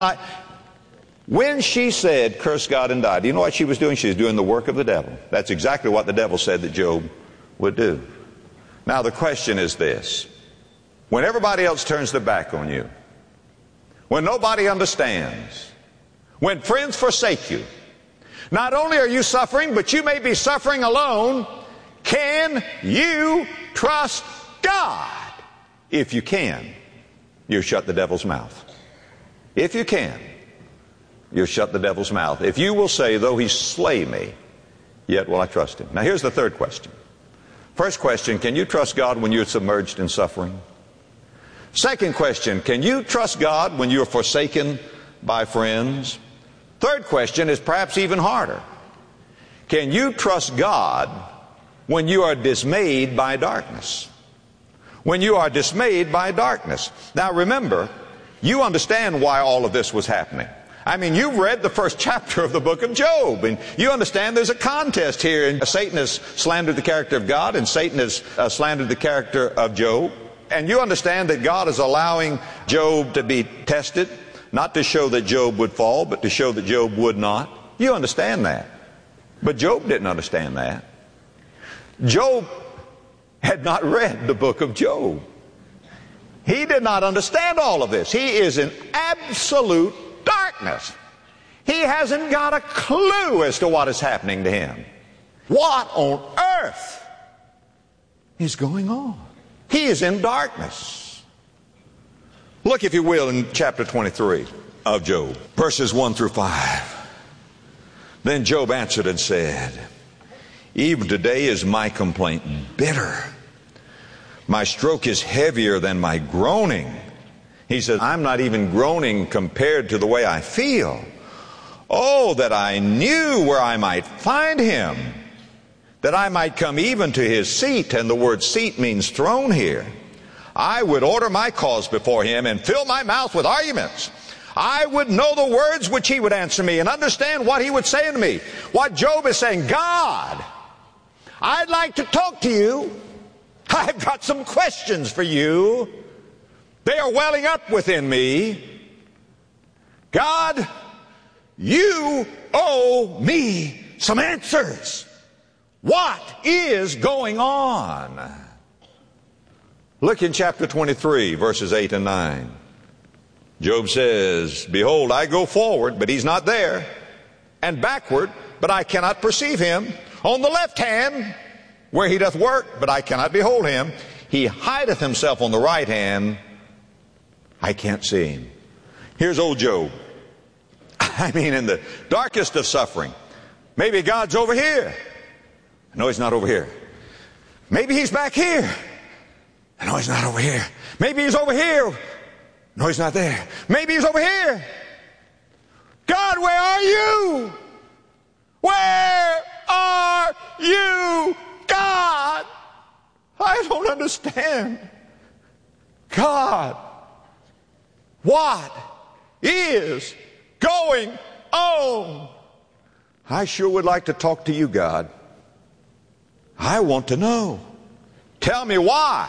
When she said, curse God and die, do you know what she was doing? She was doing the work of the devil. That's exactly what the devil said that Job would do. Now the question is this. When everybody else turns their back on you, when nobody understands, when friends forsake you, not only are you suffering, but you may be suffering alone, can you trust God? If you can, you shut the devil's mouth. If you can, you shut the devil's mouth. If you will say, though he slay me, yet will I trust him. Now here's the third question. First question, can you trust God when you're submerged in suffering? Second question, can you trust God when you're forsaken by friends? Third question is perhaps even harder. Can you trust God when you are dismayed by darkness? When you are dismayed by darkness. Now remember, you understand why all of this was happening. I mean, you've read the first chapter of the book of Job, and you understand there's a contest here, and Satan has slandered the character of God, and Satan has slandered the character of Job. And you understand that God is allowing Job to be tested, not to show that Job would fall, but to show that Job would not. You understand that. But Job didn't understand that. Job had not read the book of Job. He did not understand all of this. He is in absolute darkness. He hasn't got a clue as to what is happening to him. What on earth is going on? He is in darkness. Look, if you will, in chapter 23 of Job, verses 1 through 5. Then Job answered and said, even today is my complaint bitter. My stroke is heavier than my groaning. He says, I'm not even groaning compared to the way I feel. Oh, that I knew where I might find him, that I might come even to his seat. And the word seat means throne here. I would order my cause before him and fill my mouth with arguments. I would know the words which he would answer me and understand what he would say unto me. What Job is saying, God, I'd like to talk to you. I've got some questions for you. They are welling up within me. God, you owe me some answers. What is going on? Look in chapter 23, verses 8 and 9. Job says, behold, I go forward, but he's not there, and backward, but I cannot perceive him. On the left hand, where he doth work, but I cannot behold him. He hideth himself on the right hand, I can't see him. Here's old Job. I mean, in the darkest of suffering. Maybe God's over here. No, he's not over here. Maybe he's back here. No, he's not over here. Maybe he's over here. No, he's not there. Maybe he's over here. God, where are you? Where are you, God? I don't understand. God, what is going on? I sure would like to talk to you, God. I want to know. Tell me why.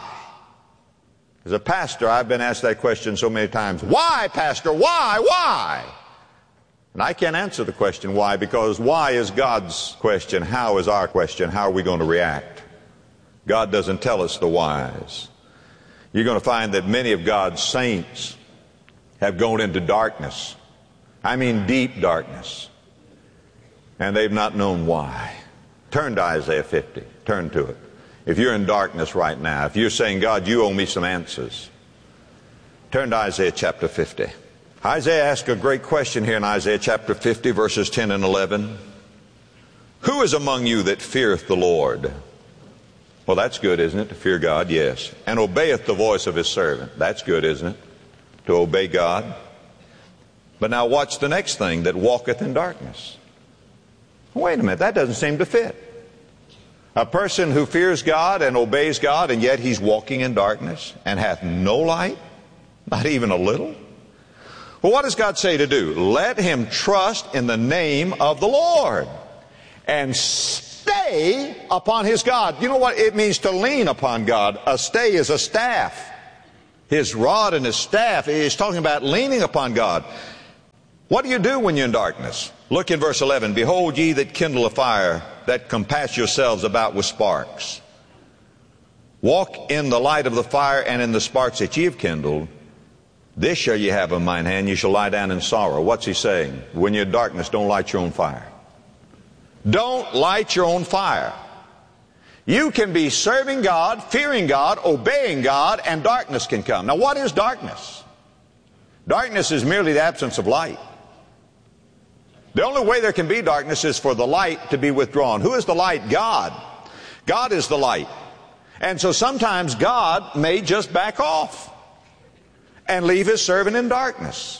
As a pastor, I've been asked that question so many times. Why, Pastor? Why? And I can't answer the question why, because why is God's question. How is our question? How are we going to react? God doesn't tell us the whys. You're going to find that many of God's saints have gone into darkness. I mean deep darkness. And they've not known why. Turn to Isaiah 50. Turn to it. If you're in darkness right now, if you're saying, God, you owe me some answers, turn to Isaiah chapter 50. Isaiah asks a great question here in Isaiah chapter 50, verses 10 and 11. Who is among you that feareth the Lord? Well, that's good, isn't it? To fear God, yes. And obeyeth the voice of his servant. That's good, isn't it? To obey God. But now watch the next thing, that walketh in darkness. Wait a minute, that doesn't seem to fit. A person who fears God and obeys God, and yet he's walking in darkness and hath no light, not even a little. Well, what does God say to do? Let him trust in the name of the Lord and stay upon his God. You know what it means to lean upon God? A stay is a staff. His rod and his staff is talking about leaning upon God. What do you do when you're in darkness? Look in verse 11. Behold ye that kindle a fire, that compass yourselves about with sparks. Walk in the light of the fire, and in the sparks that ye have kindled. This shall ye have of mine hand, ye shall lie down in sorrow. What's he saying? When you're in darkness, don't light your own fire. Don't light your own fire. You can be serving God, fearing God, obeying God, and darkness can come. Now what is darkness? Darkness is merely the absence of light. The only way there can be darkness is for the light to be withdrawn. Who is the light? God. God is the light. And so sometimes God may just back off and leave his servant in darkness.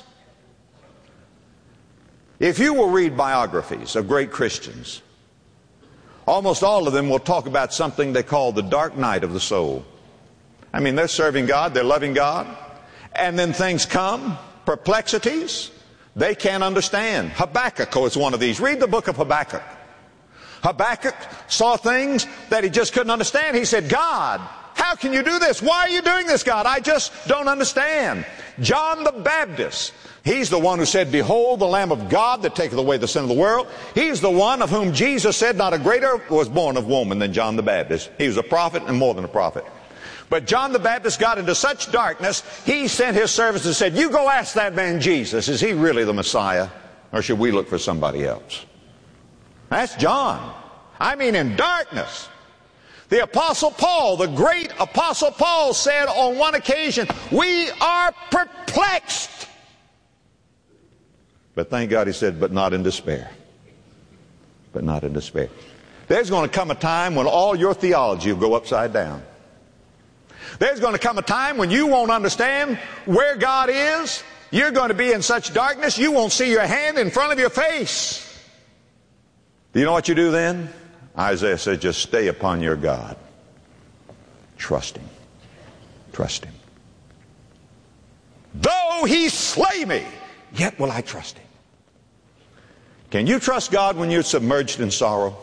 If you will read biographies of great Christians, almost all of them will talk about something they call the dark night of the soul. I mean, they're serving God, they're loving God, and then things come, perplexities, they can't understand. Habakkuk is one of these. Read the book of Habakkuk. Habakkuk saw things that he just couldn't understand. He said, God, how can you do this? Why are you doing this, God? I just don't understand. John the Baptist, he's the one who said, behold the Lamb of God that taketh away the sin of the world. He's the one of whom Jesus said, not a greater was born of woman than John the Baptist. He was a prophet and more than a prophet. But John the Baptist got into such darkness, he sent his servants and said, you go ask that man Jesus, is he really the Messiah? Or should we look for somebody else? That's John. I mean, in darkness. The Apostle Paul, the great Apostle Paul, said on one occasion, we are perplexed. But thank God he said, but not in despair. But not in despair. There's going to come a time when all your theology will go upside down. There's going to come a time when you won't understand where God is. You're going to be in such darkness, you won't see your hand in front of your face. Do you know what you do then? Isaiah said, just stay upon your God. Trust him. Trust him. Though he slay me, yet will I trust him. Can you trust God when you're submerged in sorrow?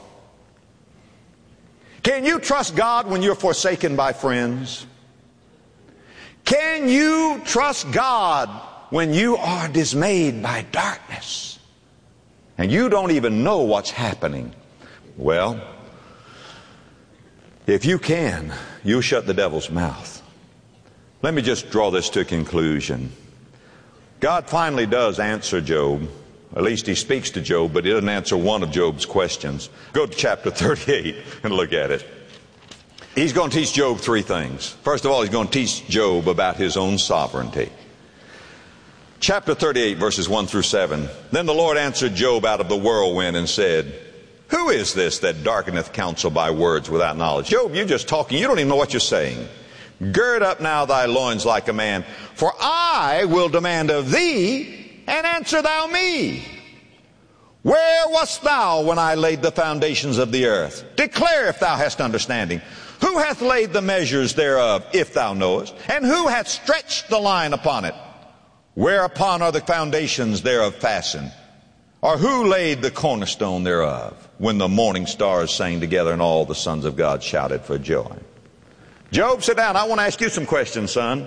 Can you trust God when you're forsaken by friends? Can you trust God when you are dismayed by darkness and you don't even know what's happening? Well, if you can, you'll shut the devil's mouth. Let me just draw this to a conclusion. God finally does answer Job. At least he speaks to Job, but he doesn't answer one of Job's questions. Go to chapter 38 and look at it. He's going to teach Job three things. First of all, he's going to teach Job about his own sovereignty. Chapter 38, verses 1 through 7. Then the Lord answered Job out of the whirlwind and said, who is this that darkeneth counsel by words without knowledge? Job, you're just talking. You don't even know what you're saying. Gird up now thy loins like a man, for I will demand of thee, and answer thou me. Where wast thou when I laid the foundations of the earth? Declare if thou hast understanding. Who hath laid the measures thereof, if thou knowest? And who hath stretched the line upon it? Whereupon are the foundations thereof fastened? Or who laid the cornerstone thereof? When the morning stars sang together and all the sons of God shouted for joy. Job, sit down. I want to ask you some questions, son.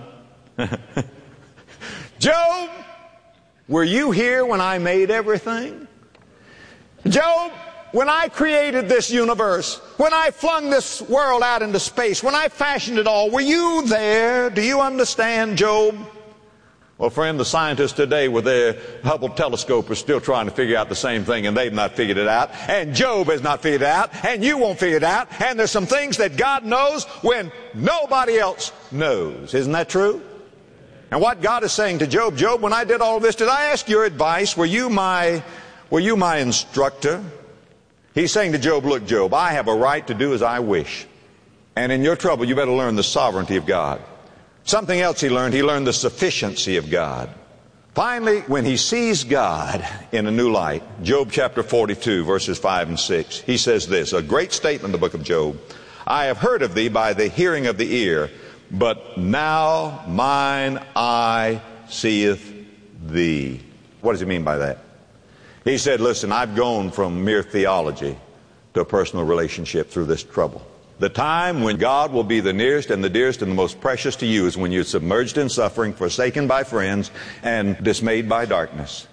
Job, were you here when I made everything? Job, when I created this universe, when I flung this world out into space, when I fashioned it all, were you there? Do you understand, Job? Well, friend, the scientists today with their Hubble telescope are still trying to figure out the same thing, and they've not figured it out. And Job has not figured it out, and you won't figure it out. And there's some things that God knows when nobody else knows. Isn't that true? And what God is saying to Job, Job, when I did all this, did I ask your advice? Were you my instructor? He's saying to Job, look, Job, I have a right to do as I wish. And in your trouble, you better learn the sovereignty of God. Something else he learned the sufficiency of God. Finally, when he sees God in a new light, Job chapter 42, verses 5 and 6, he says this, a great statement in the book of Job. I have heard of thee by the hearing of the ear, but now mine eye seeth thee. What does he mean by that? He said, listen, I've gone from mere theology to a personal relationship through this trouble. The time when God will be the nearest and the dearest and the most precious to you is when you're submerged in suffering, forsaken by friends, and dismayed by darkness.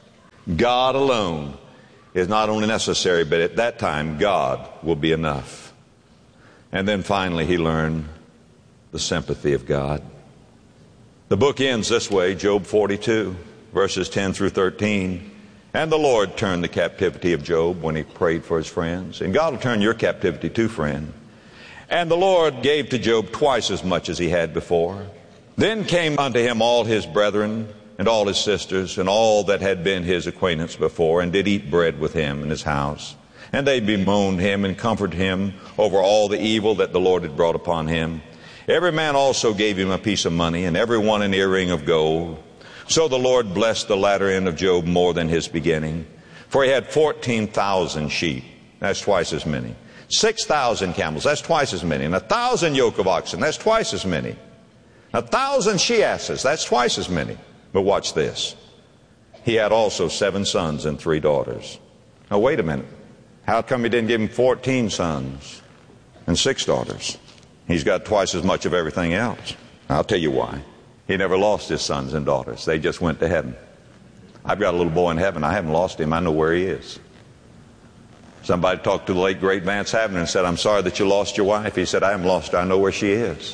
God alone is not only necessary, but at that time, God will be enough. And then finally, he learned the sympathy of God. The book ends this way, Job 42, verses 10 through 13. And the Lord turned the captivity of Job when he prayed for his friends. And God will turn your captivity too, friend. And the Lord gave to Job twice as much as he had before. Then came unto him all his brethren and all his sisters and all that had been his acquaintance before, and did eat bread with him in his house. And they bemoaned him and comforted him over all the evil that the Lord had brought upon him. Every man also gave him a piece of money, and every one an earring of gold. So the Lord blessed the latter end of Job more than his beginning. For he had 14,000 sheep. That's twice as many. 6,000 camels. That's twice as many. And 1,000 yoke of oxen. That's twice as many. 1,000 she-asses. That's twice as many. But watch this. He had also 7 sons and 3 daughters. Now wait a minute. How come he didn't give him 14 sons and 6 daughters? He's got twice as much of everything else. I'll tell you why. He never lost his sons and daughters. They just went to heaven. I've got a little boy in heaven. I haven't lost him. I know where he is. Somebody talked to the late, great Vance Havner and said, I'm sorry that you lost your wife. He said, I haven't lost her. I know where she is.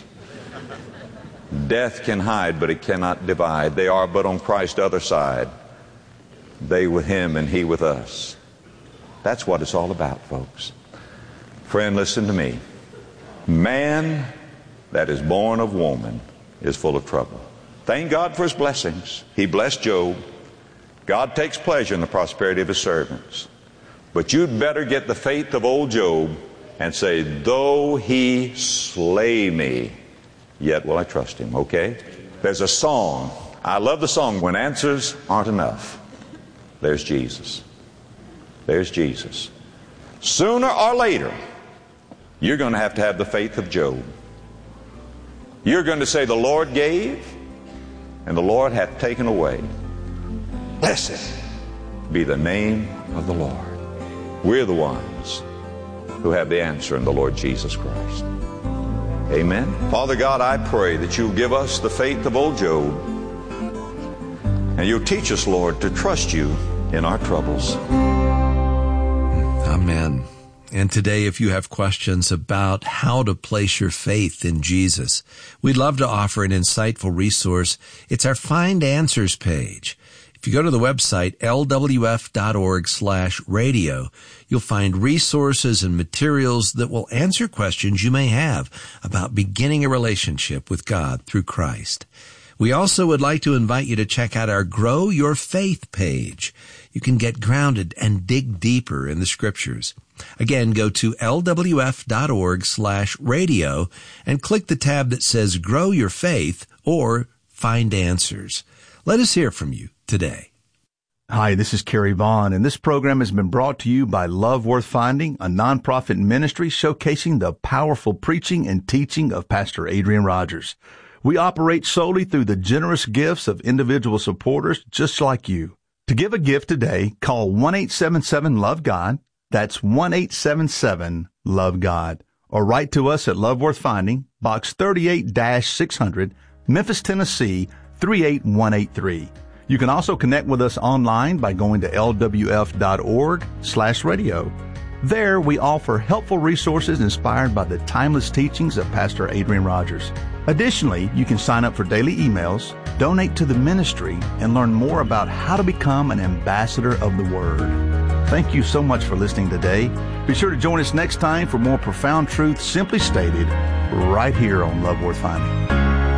Death can hide, but it cannot divide. They are but on Christ's other side. They with him and he with us. That's what it's all about, folks. Friend, listen to me. Man that is born of woman is full of trouble. Thank God for his blessings. He blessed Job. God takes pleasure in the prosperity of his servants. But you'd better get the faith of old Job and say, though he slay me, yet will I trust him. Okay? There's a song. I love the song, When Answers Aren't Enough. There's Jesus. There's Jesus. Sooner or later, you're going to have the faith of Job. You're going to say, the Lord gave, and the Lord hath taken away. Blessed be the name of the Lord. We're the ones who have the answer in the Lord Jesus Christ. Amen. Father God, I pray that you'll give us the faith of old Job, and you'll teach us, Lord, to trust you in our troubles. Amen. And today, if you have questions about how to place your faith in Jesus, we'd love to offer an insightful resource. It's our Find Answers page. If you go to the website, lwf.org/radio, you'll find resources and materials that will answer questions you may have about beginning a relationship with God through Christ. We also would like to invite you to check out our Grow Your Faith page. You can get grounded and dig deeper in the Scriptures. Again, go to lwf.org/radio and click the tab that says Grow Your Faith or Find Answers. Let us hear from you today. Hi, this is Kerry Vaughn, and this program has been brought to you by Love Worth Finding, a nonprofit ministry showcasing the powerful preaching and teaching of Pastor Adrian Rogers. We operate solely through the generous gifts of individual supporters just like you. To give a gift today, call 1-877-LOVE-GOD. That's 1-877-LOVE-GOD. Or write to us at Love Worth Finding, Box 38-600, Memphis, Tennessee, 38183. You can also connect with us online by going to lwf.org/radio. There, we offer helpful resources inspired by the timeless teachings of Pastor Adrian Rogers. Additionally, you can sign up for daily emails, donate to the ministry, and learn more about how to become an ambassador of the Word. Thank you so much for listening today. Be sure to join us next time for more profound truth simply stated right here on Love Worth Finding.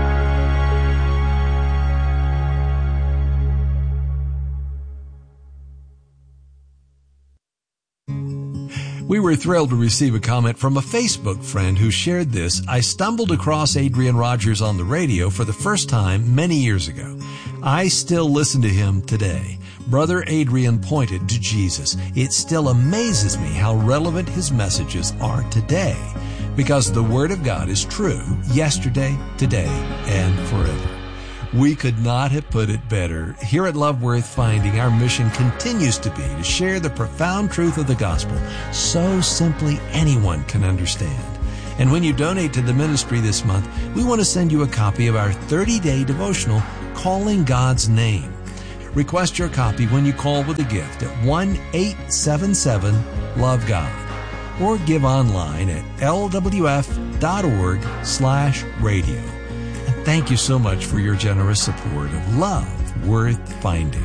We were thrilled to receive a comment from a Facebook friend who shared this. I stumbled across Adrian Rogers on the radio for the first time many years ago. I still listen to him today. Brother Adrian pointed to Jesus. It still amazes me how relevant his messages are today, because the Word of God is true yesterday, today, and forever. We could not have put it better. Here at Love Worth Finding, our mission continues to be to share the profound truth of the gospel so simply anyone can understand. And when you donate to the ministry this month, we want to send you a copy of our 30-day devotional, Calling God's Name. Request your copy when you call with a gift at 1-877-LOVE-GOD or give online at lwf.org/radio. And thank you so much for your generous support of Love Worth Finding.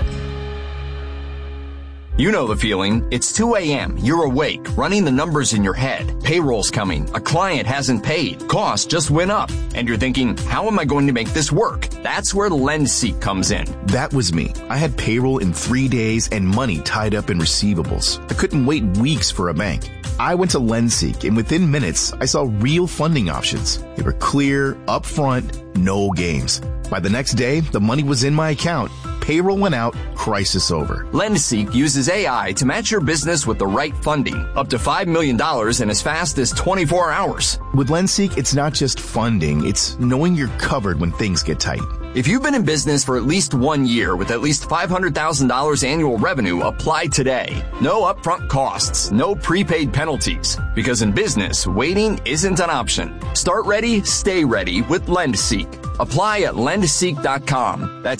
You know the feeling. It's 2 a.m. You're awake, running the numbers in your head. Payroll's coming. A client hasn't paid. Costs just went up. And you're thinking, how am I going to make this work? That's where LendSeek comes in. That was me. I had payroll in 3 days and money tied up in receivables. I couldn't wait weeks for a bank. I went to LendSeek, and within minutes, I saw real funding options. They were clear, upfront, no games. By the next day, the money was in my account. Payroll went out, crisis over. LendSeek uses AI to match your business with the right funding, up to $5 million in as fast as 24 hours. With LendSeek, it's not just funding, it's knowing you're covered when things get tight. If you've been in business for at least 1 year with at least $500,000 annual revenue, apply today. No upfront costs, no prepaid penalties. Because in business, waiting isn't an option. Start ready, stay ready with LendSeek. Apply at lendseek.com. That's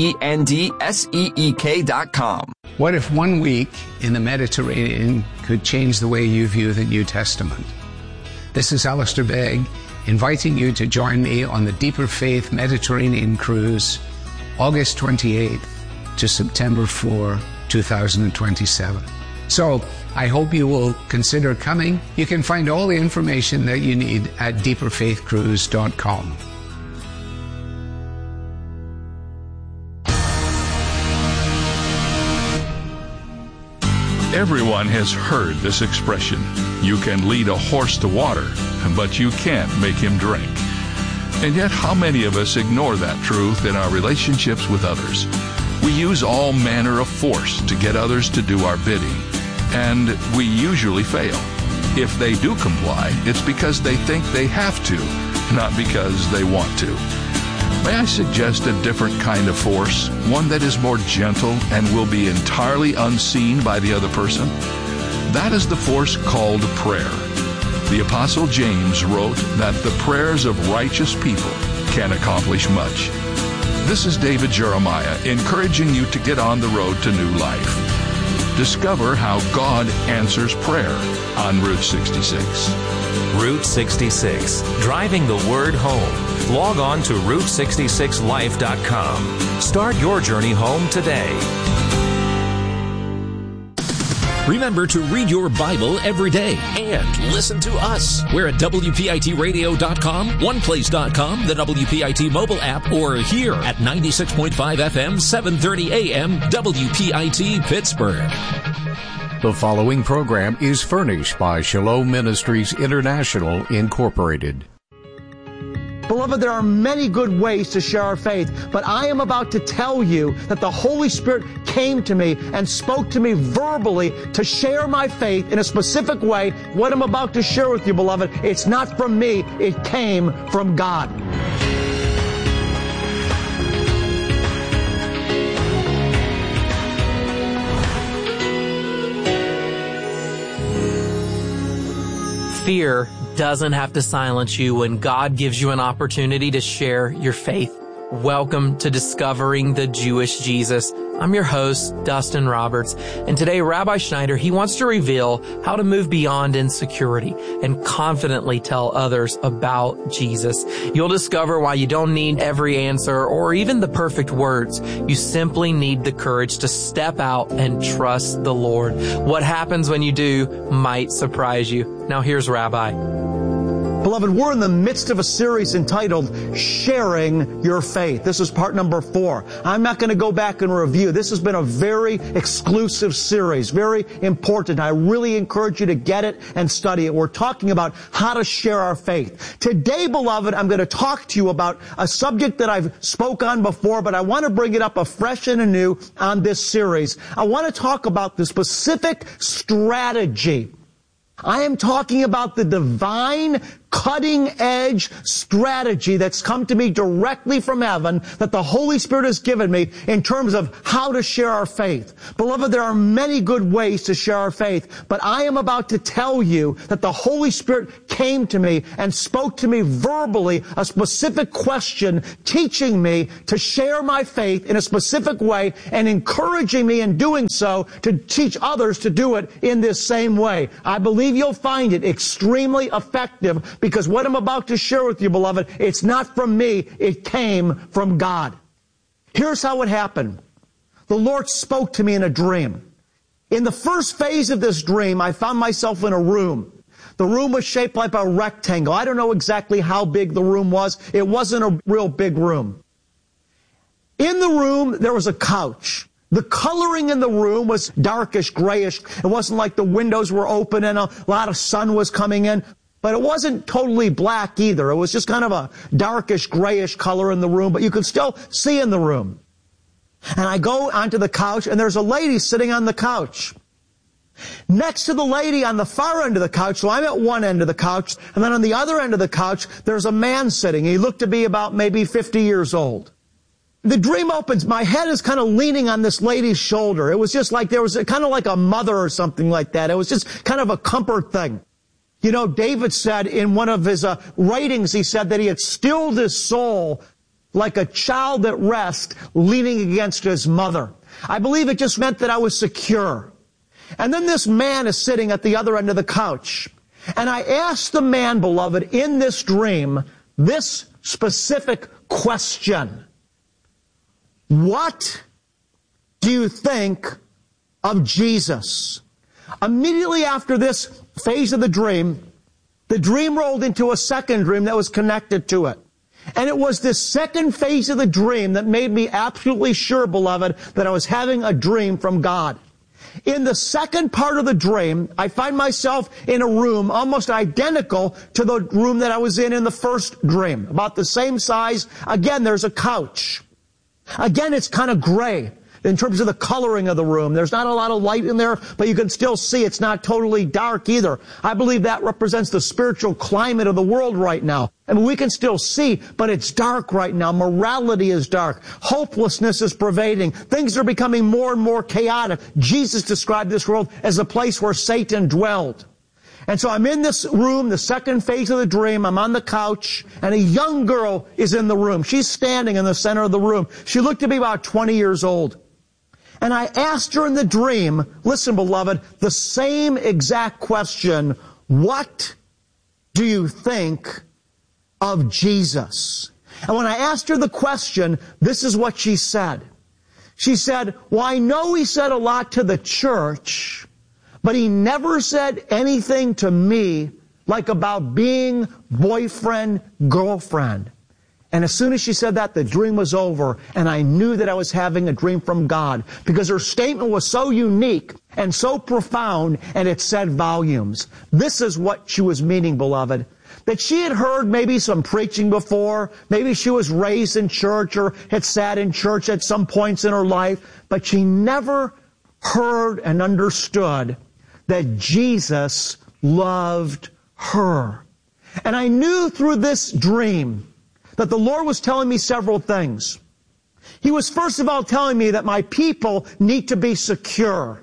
LENDSEEK.com. What if 1 week in the Mediterranean could change the way you view the New Testament? This is Alistair Begg, inviting you to join me on the Deeper Faith Mediterranean Cruise, August 28th to September 4, 2027. So, I hope you will consider coming. You can find all the information that you need at deeperfaithcruise.com. Everyone has heard this expression. You can lead a horse to water, but you can't make him drink. And yet, how many of us ignore that truth in our relationships with others? We use all manner of force to get others to do our bidding, and we usually fail. If they do comply, it's because they think they have to, not because they want to. May I suggest a different kind of force, one that is more gentle and will be entirely unseen by the other person? That is the force called prayer. The Apostle James wrote that the prayers of righteous people can accomplish much. This is David Jeremiah encouraging you to get on the road to new life. Discover how God answers prayer on Route 66. Route 66, driving the word home. Log on to Route66Life.com. Start your journey home today. Remember to read your Bible every day and listen to us. We're at WPITradio.com, OnePlace.com, the WPIT mobile app, or here at 96.5 FM, 730 AM, WPIT Pittsburgh. The following program is furnished by Shalom Ministries International, Incorporated. Beloved, there are many good ways to share our faith, but I am about to tell you that the Holy Spirit came to me and spoke to me verbally to share my faith in a specific way. What I'm about to share with you, beloved, it's not from me, it came from God. Fear doesn't have to silence you when God gives you an opportunity to share your faith. Welcome to Discovering the Jewish Jesus. I'm your host, Dustin Roberts, and today Rabbi Schneider, he wants to reveal how to move beyond insecurity and confidently tell others about Jesus. You'll discover why you don't need every answer or even the perfect words. You simply need the courage to step out and trust the Lord. What happens when you do might surprise you. Now here's Rabbi. Beloved, we're in the midst of a series entitled Sharing Your Faith. This is part number 4. I'm not going to go back and review. This has been a very exclusive series, very important. I really encourage you to get it and study it. We're talking about how to share our faith. Today, beloved, I'm going to talk to you about a subject that I've spoke on before, but I want to bring it up afresh and anew on this series. I want to talk about the specific strategy. I am talking about the divine cutting-edge strategy that's come to me directly from heaven that the Holy Spirit has given me in terms of how to share our faith. Beloved, there are many good ways to share our faith, but I am about to tell you that the Holy Spirit came to me and spoke to me verbally a specific question, teaching me to share my faith in a specific way and encouraging me in doing so to teach others to do it in this same way. I believe you'll find it extremely effective because what I'm about to share with you, beloved, it's not from me, it came from God. Here's how it happened. The Lord spoke to me in a dream. In the first phase of this dream, I found myself in a room. The room was shaped like a rectangle. I don't know exactly how big the room was. It wasn't a real big room. In the room, there was a couch. The coloring in the room was darkish, grayish. It wasn't like the windows were open and a lot of sun was coming in. But it wasn't totally black either. It was just kind of a darkish, grayish color in the room, but you could still see in the room. And I go onto the couch, and there's a lady sitting on the couch. Next to the lady on the far end of the couch, so I'm at one end of the couch, and then on the other end of the couch, there's a man sitting. He looked to be about maybe 50 years old. The dream opens. My head is kind of leaning on this lady's shoulder. It was just like there was kind of like a mother or something like that. It was just kind of a comfort thing. You know, David said in one of his writings, he said that he had stilled his soul like a child at rest leaning against his mother. I believe it just meant that I was secure. And then this man is sitting at the other end of the couch. And I asked the man, beloved, in this dream, this specific question. What do you think of Jesus? Immediately after this phase of the dream rolled into a second dream that was connected to it. And it was this second phase of the dream that made me absolutely sure, beloved, that I was having a dream from God. In the second part of the dream, I find myself in a room almost identical to the room that I was in the first dream. About the same size. Again, there's a couch. Again, it's kind of gray in terms of the coloring of the room. There's not a lot of light in there, but you can still see it's not totally dark either. I believe that represents the spiritual climate of the world right now. I mean, we can still see, but it's dark right now. Morality is dark. Hopelessness is pervading. Things are becoming more and more chaotic. Jesus described this world as a place where Satan dwelled. And so I'm in this room, the second phase of the dream. I'm on the couch, and a young girl is in the room. She's standing in the center of the room. She looked to be about 20 years old. And I asked her in the dream, listen, beloved, the same exact question, what do you think of Jesus? And when I asked her the question, this is what she said. She said, well, I know he said a lot to the church, but he never said anything to me like about being boyfriend, girlfriend. And as soon as she said that, the dream was over, and I knew that I was having a dream from God because her statement was so unique and so profound, and it said volumes. This is what she was meaning, beloved. That she had heard maybe some preaching before, maybe she was raised in church or had sat in church at some points in her life, but she never heard and understood that Jesus loved her. And I knew through this dream that the Lord was telling me several things. He was first of all telling me that my people need to be secure.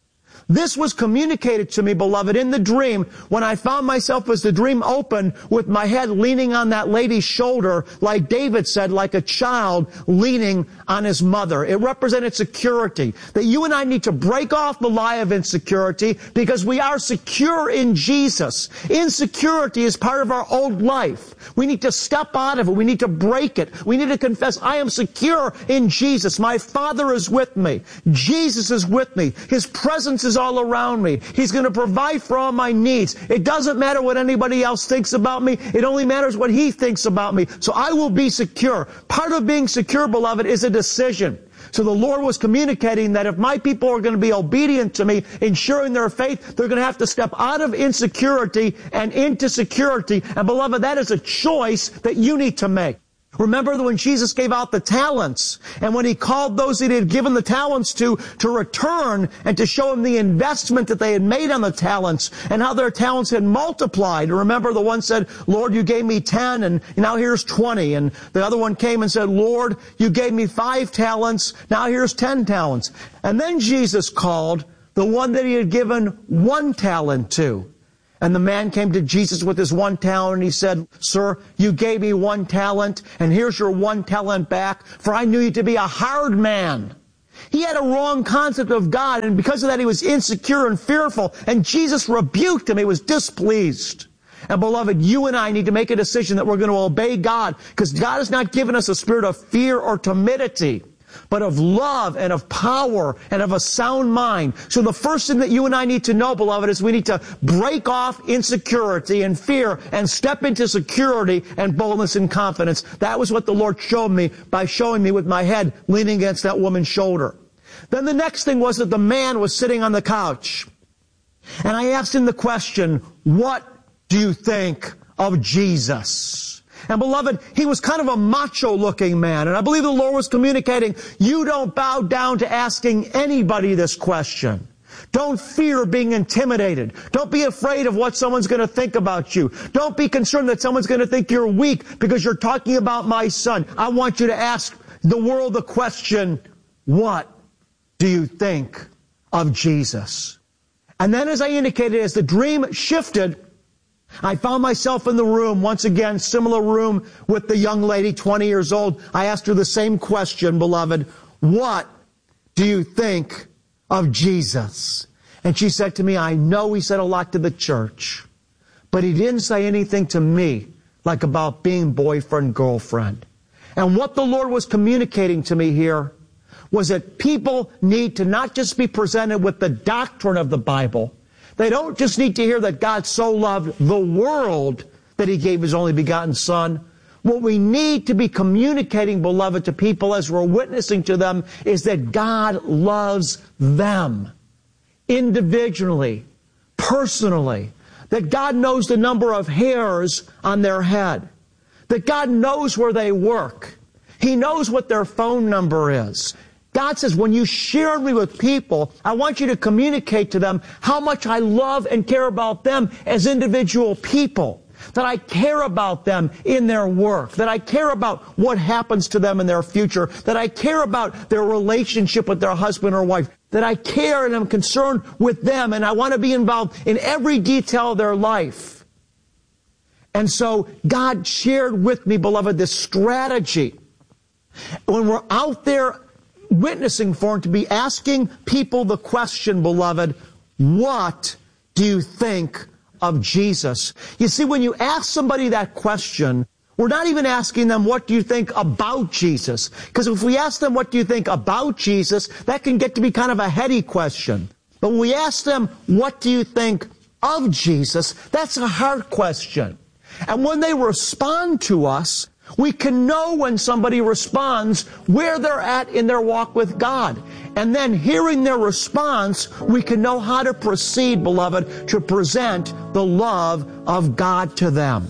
This was communicated to me, beloved, in the dream when I found myself as the dream opened with my head leaning on that lady's shoulder, like David said, like a child leaning on his mother. It represented security. That you and I need to break off the lie of insecurity because we are secure in Jesus. Insecurity is part of our old life. We need to step out of it. We need to break it. We need to confess, I am secure in Jesus. My Father is with me. Jesus is with me. His presence is all around me. He's going to provide for all my needs. It doesn't matter what anybody else thinks about me. It only matters what He thinks about me. So I will be secure. Part of being secure, beloved, is a decision. So the Lord was communicating that if my people are going to be obedient to me in sharing their faith, they're going to have to step out of insecurity and into security. And beloved, that is a choice that you need to make. Remember when Jesus gave out the talents, and when he called those that he had given the talents to return and to show them the investment that they had made on the talents and how their talents had multiplied. Remember, the one said, Lord, you gave me 10 and now here's 20. And the other one came and said, Lord, you gave me 5 talents. Now here's 10 talents. And then Jesus called the one that he had given 1 talent to. And the man came to Jesus with his 1 talent and he said, Sir, you gave me 1 talent and here's your 1 talent back, for I knew you to be a hard man. He had a wrong concept of God, and because of that he was insecure and fearful, and Jesus rebuked him. He was displeased. And beloved, you and I need to make a decision that we're going to obey God, because God has not given us a spirit of fear or timidity, but of love and of power and of a sound mind. So the first thing that you and I need to know, beloved, is we need to break off insecurity and fear and step into security and boldness and confidence. That was what the Lord showed me by showing me with my head leaning against that woman's shoulder. Then the next thing was that the man was sitting on the couch. And I asked him the question, what do you think of Jesus? And beloved, he was kind of a macho-looking man. And I believe the Lord was communicating, you don't bow down to asking anybody this question. Don't fear being intimidated. Don't be afraid of what someone's going to think about you. Don't be concerned that someone's going to think you're weak because you're talking about my son. I want you to ask the world the question, what do you think of Jesus? And then, as I indicated, as the dream shifted, I found myself in the room, once again, similar room with the young lady, 20 years old. I asked her the same question, beloved, what do you think of Jesus? And she said to me, I know he said a lot to the church, but he didn't say anything to me like about being boyfriend, girlfriend. And what the Lord was communicating to me here was that people need to not just be presented with the doctrine of the Bible. They don't just need to hear that God so loved the world that he gave his only begotten Son. What we need to be communicating, beloved, to people as we're witnessing to them is that God loves them individually, personally, that God knows the number of hairs on their head, that God knows where they work. He knows what their phone number is. God says, when you share me with people, I want you to communicate to them how much I love and care about them as individual people. That I care about them in their work. That I care about what happens to them in their future. That I care about their relationship with their husband or wife. That I care and am concerned with them, and I want to be involved in every detail of their life. And so God shared with me, beloved, this strategy. When we're out there witnessing for him, to be asking people the question, beloved, what do you think of Jesus? You see, when you ask somebody that question, we're not even asking them, what do you think about Jesus? Because if we ask them, what do you think about Jesus, that can get to be kind of a heady question. But when we ask them, what do you think of Jesus, that's a hard question. And when they respond to us, we can know when somebody responds where they're at in their walk with God. And then hearing their response, we can know how to proceed, beloved, to present the love of God to them.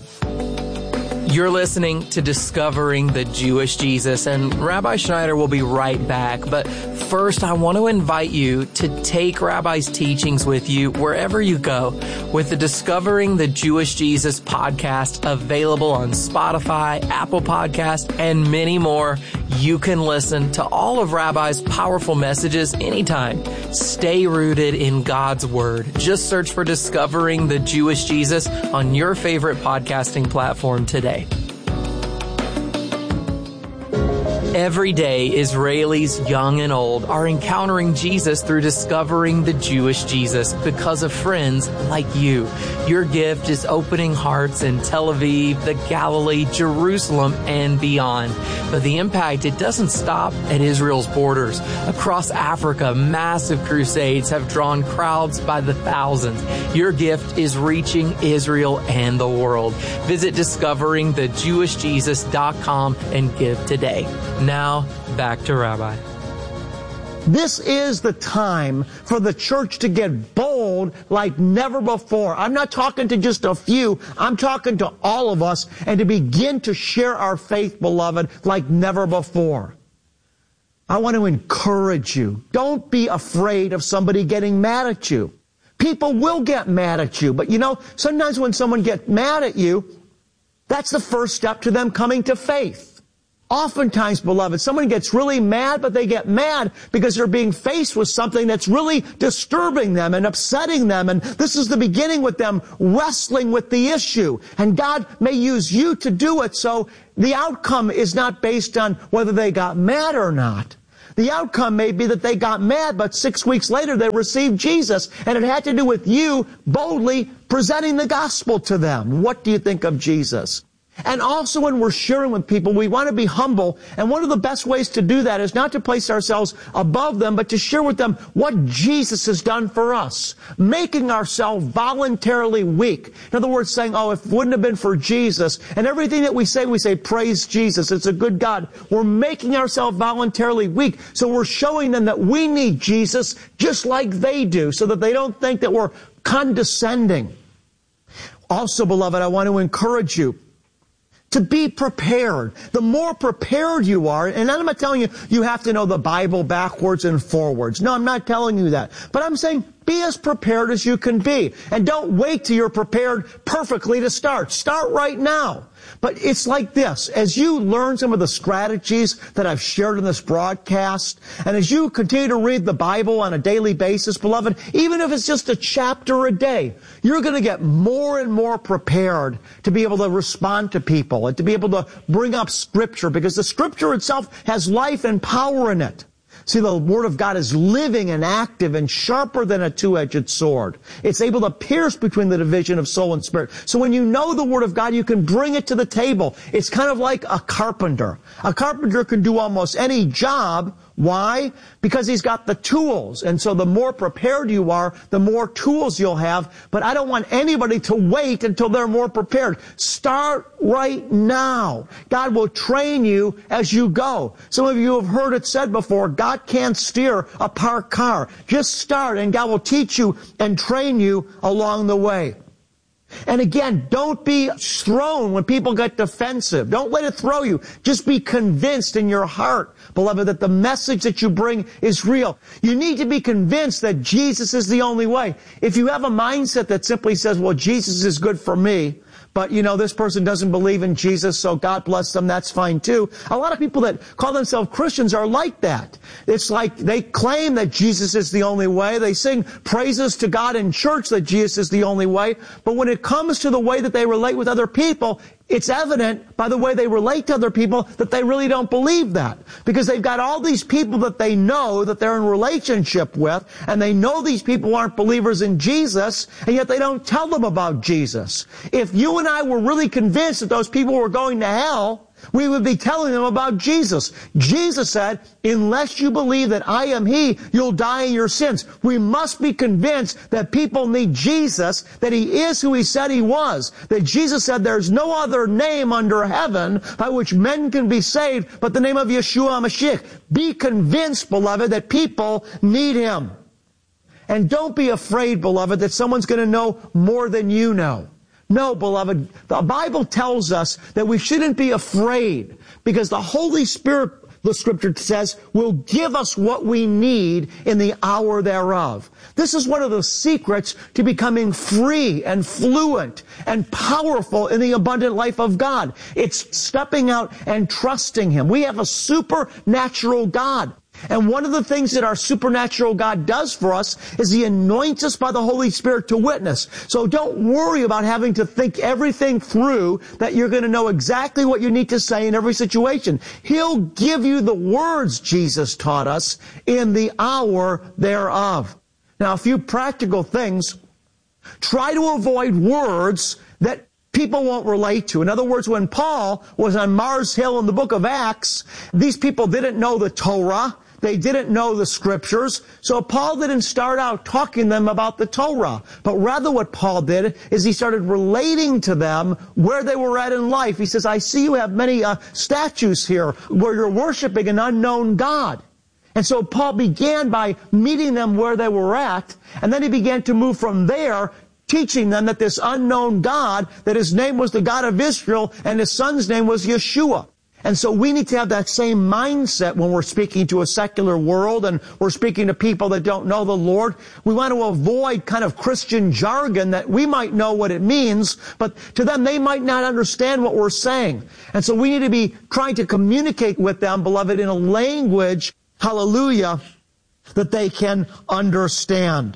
You're listening to Discovering the Jewish Jesus, and Rabbi Schneider will be right back. But first, I want to invite you to take Rabbi's teachings with you wherever you go with the Discovering the Jewish Jesus podcast available on Spotify, Apple Podcast, and many more. You can listen to all of Rabbi's powerful messages anytime. Stay rooted in God's Word. Just search for Discovering the Jewish Jesus on your favorite podcasting platform today. Every day, Israelis, young and old, are encountering Jesus through discovering the Jewish Jesus because of friends like you. Your gift is opening hearts in Tel Aviv, the Galilee, Jerusalem, and beyond. But the impact, it doesn't stop at Israel's borders. Across Africa, massive crusades have drawn crowds by the thousands. Your gift is reaching Israel and the world. Visit discoveringthejewishjesus.com and give today. Now, back to Rabbi. This is the time for the church to get bold bold like never before. I'm not talking to just a few. I'm talking to all of us, and to begin to share our faith, beloved, like never before. I want to encourage you. Don't be afraid of somebody getting mad at you. People will get mad at you, but sometimes when someone gets mad at you, that's the first step to them coming to faith. Oftentimes, beloved, someone gets really mad, but they get mad because they're being faced with something that's really disturbing them and upsetting them. And this is the beginning with them wrestling with the issue. And God may use you to do it, so the outcome is not based on whether they got mad or not. The outcome may be that they got mad, but 6 weeks later they received Jesus, and it had to do with you boldly presenting the gospel to them. What do you think of Jesus? And also when we're sharing with people, we want to be humble. And one of the best ways to do that is not to place ourselves above them, but to share with them what Jesus has done for us. Making ourselves voluntarily weak. In other words, saying, if it wouldn't have been for Jesus. And everything that we say, praise Jesus. It's a good God. We're making ourselves voluntarily weak. So we're showing them that we need Jesus just like they do, so that they don't think that we're condescending. Also, beloved, I want to encourage you to be prepared. The more prepared you are, and I'm not telling you you have to know the Bible backwards and forwards. No, I'm not telling you that. But I'm saying be as prepared as you can be. And don't wait till you're prepared perfectly to start. Start right now. But it's like this. As you learn some of the strategies that I've shared in this broadcast, and as you continue to read the Bible on a daily basis, beloved, even if it's just a chapter a day, you're going to get more and more prepared to be able to respond to people and to be able to bring up Scripture, because the Scripture itself has life and power in it. See, the Word of God is living and active and sharper than a two-edged sword. It's able to pierce between the division of soul and spirit. So when you know the Word of God, you can bring it to the table. It's kind of like a carpenter. A carpenter can do almost any job. Why? Because he's got the tools. And so the more prepared you are, the more tools you'll have. But I don't want anybody to wait until they're more prepared. Start right now. God will train you as you go. Some of you have heard it said before, God can't steer a parked car. Just start and God will teach you and train you along the way. And again, don't be thrown when people get defensive. Don't let it throw you. Just be convinced in your heart, beloved, that the message that you bring is real. You need to be convinced that Jesus is the only way. If you have a mindset that simply says, well, Jesus is good for me, but, this person doesn't believe in Jesus, so God bless them, that's fine too. A lot of people that call themselves Christians are like that. It's like they claim that Jesus is the only way. They sing praises to God in church that Jesus is the only way. But when it comes to the way that they relate with other people, it's evident by the way they relate to other people that they really don't believe that. Because they've got all these people that they know that they're in relationship with, and they know these people aren't believers in Jesus, and yet they don't tell them about Jesus. If you and I were really convinced that those people were going to hell, we would be telling them about Jesus. Jesus said, unless you believe that I am He, you'll die in your sins. We must be convinced that people need Jesus, that He is who He said He was. That Jesus said there's no other name under heaven by which men can be saved but the name of Yeshua HaMashiach. Be convinced, beloved, that people need Him. And don't be afraid, beloved, that someone's going to know more than you know. No, beloved, the Bible tells us that we shouldn't be afraid because the Holy Spirit, the Scripture says, will give us what we need in the hour thereof. This is one of the secrets to becoming free and fluent and powerful in the abundant life of God. It's stepping out and trusting Him. We have a supernatural God. And one of the things that our supernatural God does for us is He anoints us by the Holy Spirit to witness. So don't worry about having to think everything through, that you're going to know exactly what you need to say in every situation. He'll give you the words Jesus taught us in the hour thereof. Now, a few practical things. Try to avoid words that people won't relate to. In other words, when Paul was on Mars Hill in the book of Acts, these people didn't know the Torah. They didn't know the Scriptures. So Paul didn't start out talking to them about the Torah. But rather what Paul did is he started relating to them where they were at in life. He says, I see you have many statues here where you're worshiping an unknown God. And so Paul began by meeting them where they were at, and then he began to move from there, teaching them that this unknown God, that his name was the God of Israel, and his son's name was Yeshua. And so we need to have that same mindset when we're speaking to a secular world and we're speaking to people that don't know the Lord. We want to avoid kind of Christian jargon that we might know what it means, but to them they might not understand what we're saying. And so we need to be trying to communicate with them, beloved, in a language, hallelujah, that they can understand.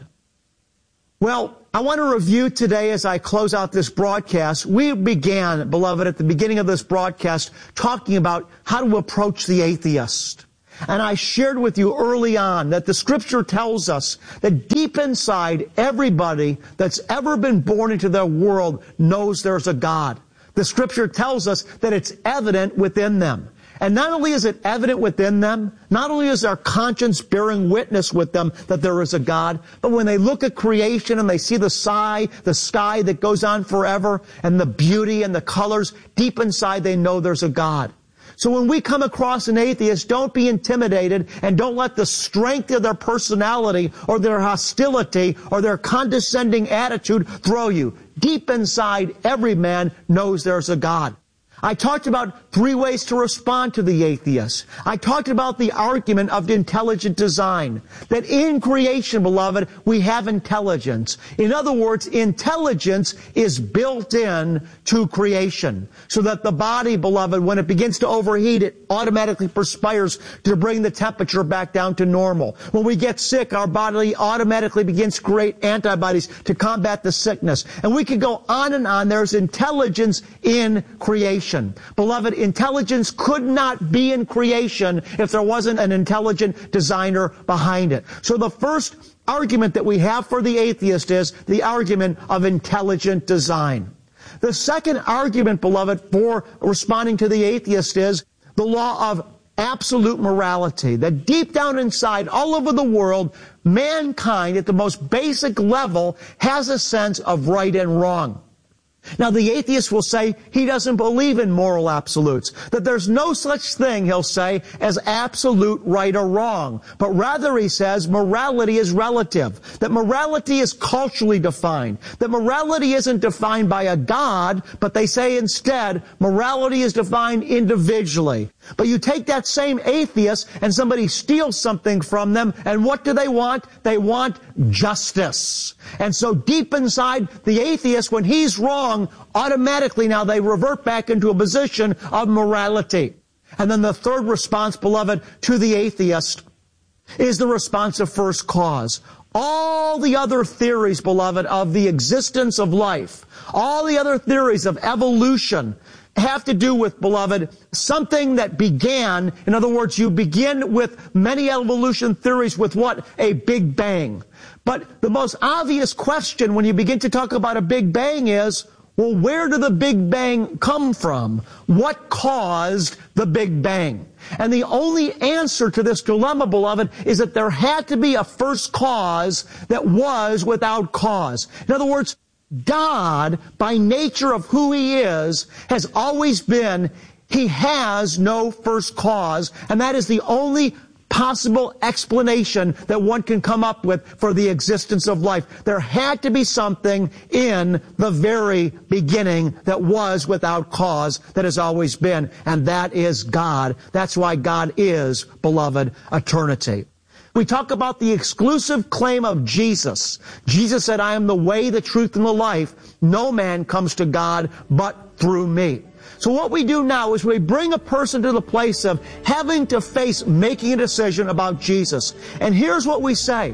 Well, I want to review today as I close out this broadcast. We began, beloved, at the beginning of this broadcast talking about how to approach the atheist. And I shared with you early on that the Scripture tells us that deep inside everybody that's ever been born into their world knows there's a God. The Scripture tells us that it's evident within them. And not only is it evident within them, not only is their conscience bearing witness with them that there is a God, but when they look at creation and they see the sky that goes on forever, and the beauty and the colors, deep inside they know there's a God. So when we come across an atheist, don't be intimidated and don't let the strength of their personality or their hostility or their condescending attitude throw you. Deep inside, every man knows there's a God. I talked about 3 ways to respond to the atheist. I talked about the argument of intelligent design. That in creation, beloved, we have intelligence. In other words, intelligence is built in to creation. So that the body, beloved, when it begins to overheat, it automatically perspires to bring the temperature back down to normal. When we get sick, our body automatically begins to create antibodies to combat the sickness. And we could go on and on. There's intelligence in creation. Beloved, intelligence could not be in creation if there wasn't an intelligent designer behind it. So the first argument that we have for the atheist is the argument of intelligent design. The second argument, beloved, for responding to the atheist is the law of absolute morality. That deep down inside, all over the world, mankind at the most basic level has a sense of right and wrong. Now, the atheist will say he doesn't believe in moral absolutes, that there's no such thing, he'll say, as absolute right or wrong. But rather, he says, morality is relative, that morality is culturally defined, that morality isn't defined by a God, but they say instead, morality is defined individually. But you take that same atheist and somebody steals something from them, and what do they want? They want justice. And so deep inside the atheist, when he's wrong, automatically now they revert back into a position of morality. And then the third response, beloved, to the atheist is the response of first cause. All the other theories, beloved, of the existence of life, all the other theories of evolution have to do with, beloved, something that began. In other words, you begin with many evolution theories with what? A Big Bang. But the most obvious question when you begin to talk about a Big Bang is, well, where did the Big Bang come from? What caused the Big Bang? And the only answer to this dilemma, beloved, is that there had to be a first cause that was without cause. In other words, God, by nature of who He is, has always been, He has no first cause, and that is the only possible explanation that one can come up with for the existence of life. There had to be something in the very beginning that was without cause, that has always been, and that is God. That's why God is, beloved, eternity. We talk about the exclusive claim of Jesus. Jesus said, I am the way, the truth, and the life. No man comes to God but through me. So what we do now is we bring a person to the place of having to face making a decision about Jesus. And here's what we say.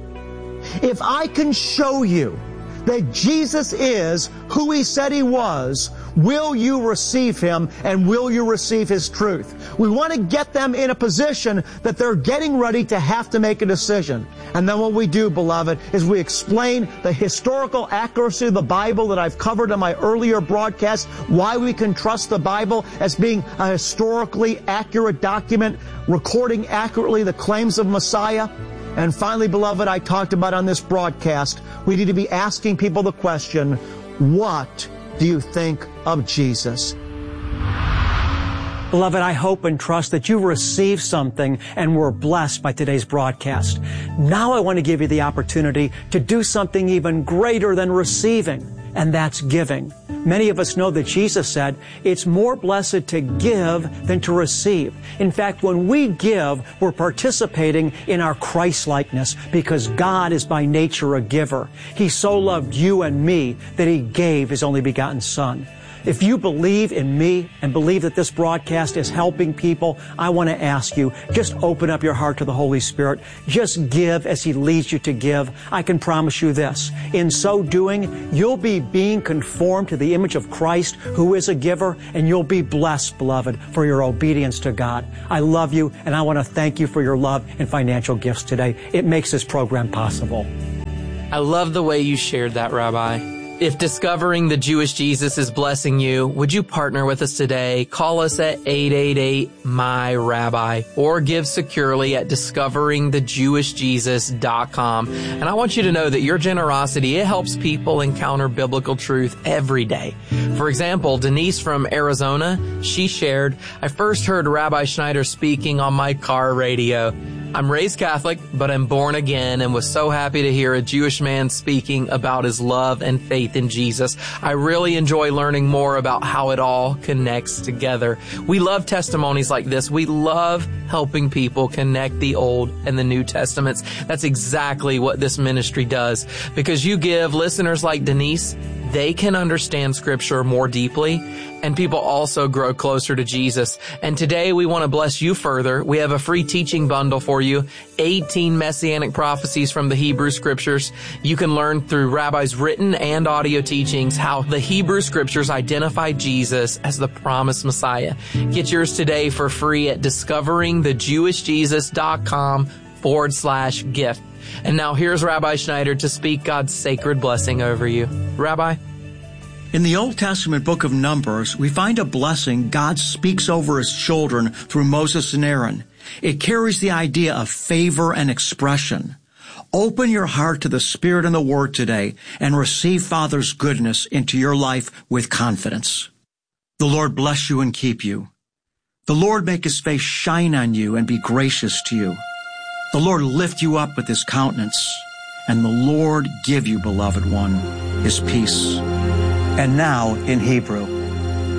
If I can show you that Jesus is who He said He was, will you receive Him and will you receive His truth? We want to get them in a position that they're getting ready to have to make a decision. And then what we do, beloved, is we explain the historical accuracy of the Bible that I've covered in my earlier broadcast, why we can trust the Bible as being a historically accurate document, recording accurately the claims of Messiah. And finally, beloved, I talked about on this broadcast, we need to be asking people the question, what do you think of Jesus? Beloved, I hope and trust that you received something and were blessed by today's broadcast. Now I want to give you the opportunity to do something even greater than receiving, and that's giving. Many of us know that Jesus said, it's more blessed to give than to receive. In fact, when we give, we're participating in our Christ-likeness because God is by nature a giver. He so loved you and me that He gave His only begotten Son. If you believe in me and believe that this broadcast is helping people, I want to ask you, just open up your heart to the Holy Spirit. Just give as He leads you to give. I can promise you this. In so doing, you'll be being conformed to the image of Christ, who is a giver, and you'll be blessed, beloved, for your obedience to God. I love you, and I want to thank you for your love and financial gifts today. It makes this program possible. I love the way you shared that, Rabbi. If discovering the Jewish Jesus is blessing you, would you partner with us today? Call us at 888-MY-RABBI or give securely at discoveringthejewishjesus.com. And I want you to know that your generosity, it helps people encounter biblical truth every day. For example, Denise from Arizona, she shared, I first heard Rabbi Schneider speaking on my car radio. I'm raised Catholic, but I'm born again and was so happy to hear a Jewish man speaking about his love and faith in Jesus. I really enjoy learning more about how it all connects together. We love testimonies like this. We love helping people connect the Old and the New Testaments. That's exactly what this ministry does. Because you give listeners like Denise, they can understand Scripture more deeply, and people also grow closer to Jesus. And today we want to bless you further. We have a free teaching bundle for you, 18 Messianic prophecies from the Hebrew Scriptures. You can learn through Rabbi's written and audio teachings how the Hebrew Scriptures identify Jesus as the promised Messiah. Get yours today for free at discoveringthejewishjesus.com/gift. And now here's Rabbi Schneider to speak God's sacred blessing over you. Rabbi? In the Old Testament book of Numbers, we find a blessing God speaks over His children through Moses and Aaron. It carries the idea of favor and expression. Open your heart to the Spirit and the Word today and receive Father's goodness into your life with confidence. The Lord bless you and keep you. The Lord make His face shine on you and be gracious to you. The Lord lift you up with His countenance, and the Lord give you, beloved one, His peace. And now, in Hebrew,